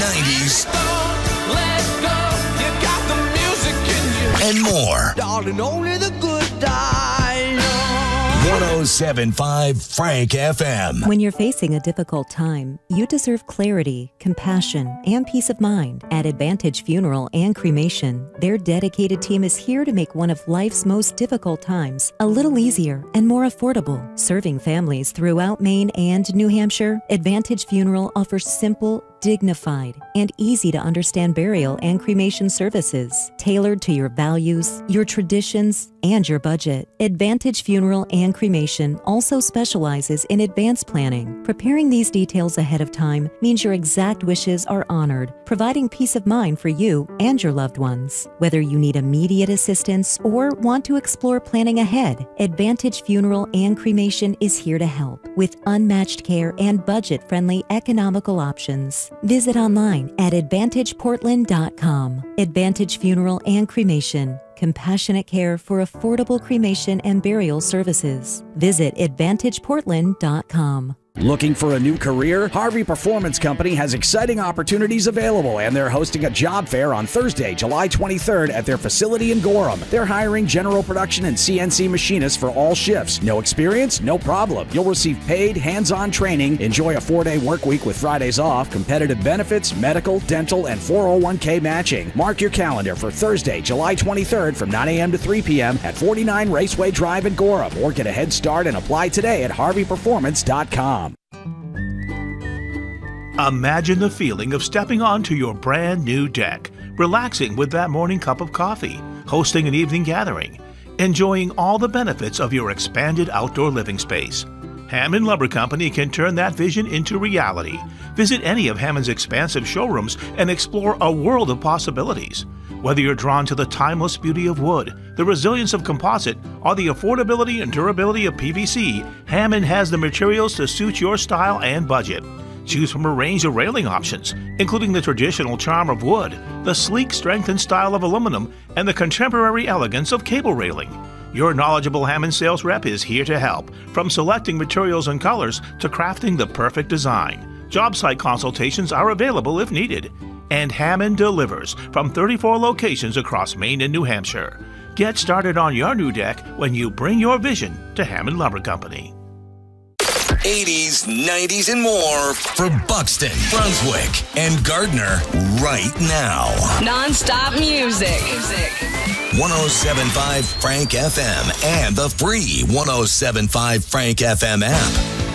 90s, Let go, you got the music in you. and more. Darling, only the good die young. 107.5 Frank FM. When you're facing a difficult time, you deserve clarity, compassion, and peace of mind. At Advantage Funeral and Cremation, their dedicated team is here to make one of life's most difficult times a little easier and more affordable. Serving families throughout Maine and New Hampshire, Advantage Funeral offers simple, dignified, and easy to understand burial and cremation services tailored to your values, your traditions, and your budget. Advantage Funeral and Cremation also specializes in advanced planning. Preparing these details ahead of time means your exact wishes are honored, providing peace of mind for you and your loved ones. Whether you need immediate assistance or want to explore planning ahead, Advantage Funeral and Cremation is here to help with unmatched care and budget-friendly economical options. Visit online at AdvantagePortland.com. Advantage Funeral and Cremation. Compassionate care for affordable cremation and burial services. Visit AdvantagePortland.com. Looking for a new career? Harvey Performance Company has exciting opportunities available, and they're hosting a job fair on Thursday, July 23rd at their facility in Gorham. They're hiring general production and CNC machinists for all shifts. No experience? No problem. You'll receive paid, hands-on training, enjoy a 4-day work week with Fridays off, competitive benefits, medical, dental, and 401k matching. Mark your calendar for Thursday, July 23rd from 9 a.m. to 3 p.m. at 49 Raceway Drive in Gorham, or get a head start and apply today at harveyperformance.com. Imagine the feeling of stepping onto your brand new deck, relaxing with that morning cup of coffee, hosting an evening gathering, enjoying all the benefits of your expanded outdoor living space. Hammond Lumber Company can turn that vision into reality. Visit any of Hammond's expansive showrooms and explore a world of possibilities. Whether you're drawn to the timeless beauty of wood, the resilience of composite, or the affordability and durability of PVC, Hammond has the materials to suit your style and budget. Choose from a range of railing options, including the traditional charm of wood, the sleek strength and style of aluminum, and the contemporary elegance of cable railing. Your knowledgeable Hammond sales rep is here to help, from selecting materials and colors to crafting the perfect design. Job site consultations are available if needed. And Hammond delivers from 34 locations across Maine and New Hampshire. Get started on your new deck when you bring your vision to Hammond Lumber Company. 80s, 90s, and more for Buxton, Brunswick, and Gardner right now. Non-stop music. 107.5 Frank FM and the free 107.5 Frank FM app.